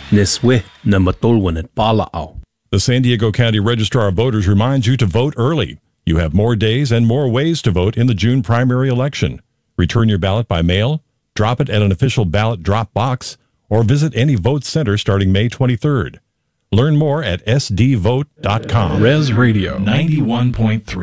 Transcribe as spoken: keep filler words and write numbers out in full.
Neswe na matulwan at palaaw. The San Diego County Registrar of Voters reminds you to vote early. You have more days and more ways to vote in the June primary election. Return your ballot by mail, drop it at an official ballot drop box, or visit any vote center starting May twenty-third. Learn more at s d vote dot com. Res Radio ninety-one point three.